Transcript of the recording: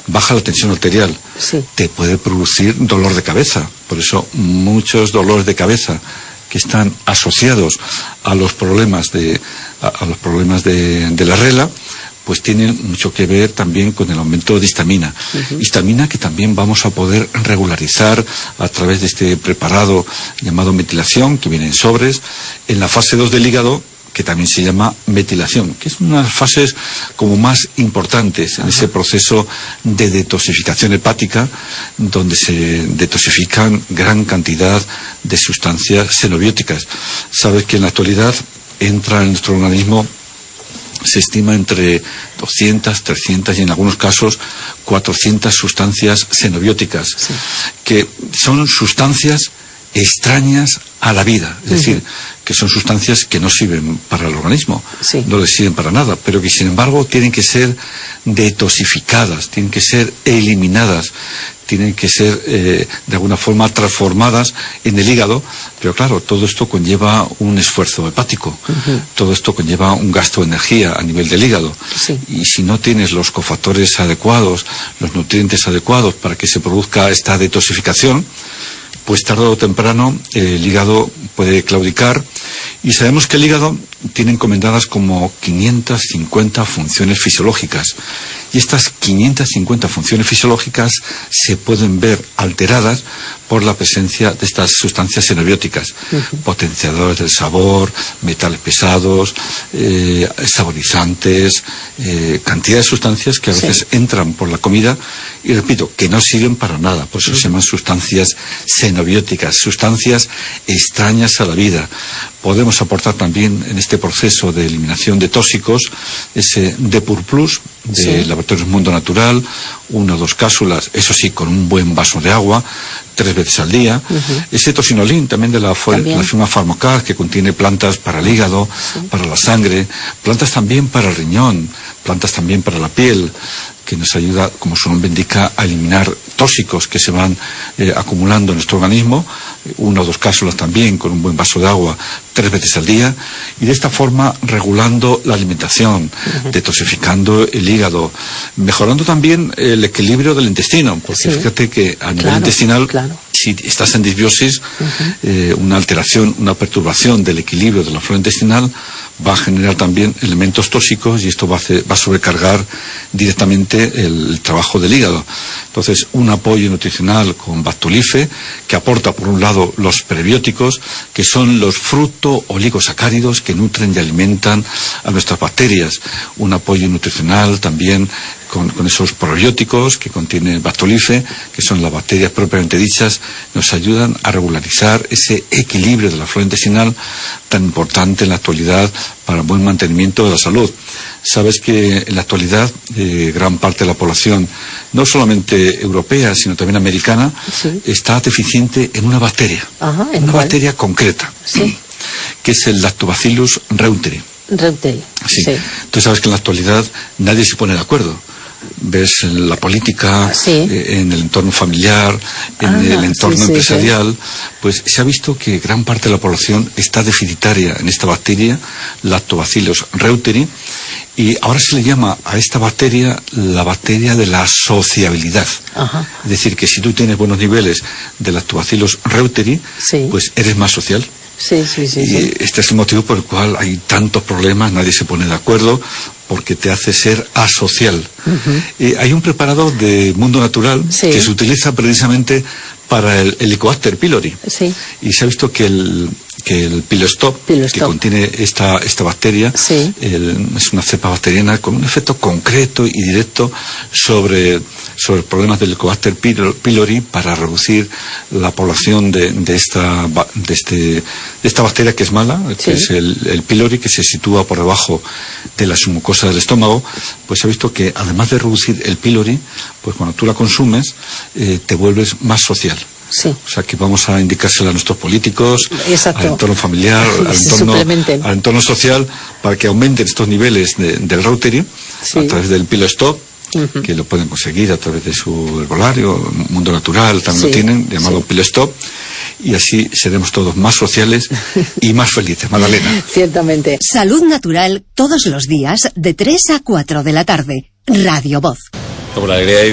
baja la tensión arterial, te puede producir dolor de cabeza. Por eso muchos dolores de cabeza que están asociados a los problemas de la regla, pues tienen mucho que ver también con el aumento de histamina. Histamina que también vamos a poder regularizar a través de este preparado llamado metilación, que viene en sobres, en la fase 2 del hígado, que también se llama metilación, que es una de las fases como más importantes en ese proceso de detoxificación hepática, donde se detoxifican gran cantidad de sustancias xenobióticas. Sabes que en la actualidad entra en nuestro organismo, se estima entre 200, 300 y en algunos casos 400 sustancias xenobióticas, que son sustancias extrañas a la vida, es decir, que son sustancias que no sirven para el organismo, no les sirven para nada, pero que sin embargo tienen que ser detoxificadas, tienen que ser eliminadas, tienen que ser de alguna forma transformadas en el hígado, pero claro, todo esto conlleva un esfuerzo hepático, todo esto conlleva un gasto de energía a nivel del hígado, y si no tienes los cofactores adecuados, los nutrientes adecuados para que se produzca esta detoxificación, pues tarde o temprano el hígado puede claudicar, y sabemos que el hígado tiene encomendadas como 550 funciones fisiológicas, y estas 550 funciones fisiológicas se pueden ver alteradas por la presencia de estas sustancias xenobióticas, potenciadores del sabor, metales pesados, saborizantes, cantidad de sustancias que a veces entran por la comida y, repito, que no sirven para nada. Por eso se llaman sustancias xenobióticas, sustancias extrañas a la vida. Podemos aportar también en este proceso de eliminación de tóxicos ese Depur Plus de Laboratorios Mundo Natural, 1 o 2 cápsulas, eso sí, con un buen vaso de agua, 3 veces al día. Ese tosinolín también de la firma Pharmacar, que contiene plantas para el hígado, para la sangre, plantas también para el riñón, plantas también para la piel, que nos ayuda, como su nombre indica, a eliminar tóxicos que se van acumulando en nuestro organismo, 1 o 2 cápsulas también con un buen vaso de agua 3 veces al día, y de esta forma regulando la alimentación, detoxificando el hígado, mejorando también el equilibrio del intestino, porque fíjate que a nivel intestinal, si estás en disbiosis, una alteración, una perturbación del equilibrio de la flora intestinal va a generar también elementos tóxicos, y esto va a sobrecargar directamente el trabajo del hígado. Entonces, un apoyo nutricional con Bactolife, que aporta por un lado los prebióticos, que son los fructooligosacáridos que nutren y alimentan a nuestras bacterias. Un apoyo nutricional también con esos probióticos que contiene Bactolife, que son las bacterias propiamente dichas, nos ayudan a regularizar ese equilibrio de la flora intestinal tan importante en la actualidad para el buen mantenimiento de la salud. Sabes que en la actualidad gran parte de la población, no solamente europea, sino también americana, está deficiente en una bacteria, una bacteria concreta, que es el Lactobacillus reuteri. Tú sabes que en la actualidad nadie se pone de acuerdo. Ves en la política, en el entorno familiar, en el entorno empresarial, pues se ha visto que gran parte de la población está deficitaria en esta bacteria, Lactobacillus reuteri, y ahora se le llama a esta bacteria la bacteria de la sociabilidad. Es decir, que si tú tienes buenos niveles de Lactobacillus reuteri, pues eres más social. Y este es el motivo por el cual hay tantos problemas, nadie se pone de acuerdo, porque te hace ser asocial. Hay un preparado de Mundo Natural que se utiliza precisamente para el Helicobacter pylori. Y se ha visto que el Pilostop, que contiene esta bacteria, es una cepa bacteriana con un efecto concreto y directo sobre problemas del Helicobacter pylori, para reducir la población de esta bacteria que es mala, que es el pylori, que se sitúa por debajo de la submucosa del estómago. Pues se ha visto que además de reducir el pylori, pues cuando tú la consumes te vuelves más social. O sea que vamos a indicárselo a nuestros políticos, al entorno familiar, al entorno social, para que aumenten estos niveles del reuteri a través del Pilostop, que lo pueden conseguir a través de su herbolario, Mundo Natural también lo tienen, llamado Pilostop, y así seremos todos más sociales y más felices. Magdalena. Ciertamente. Salud Natural, todos los días de 3 a 4 de la tarde. Radio Voz. Como la alegría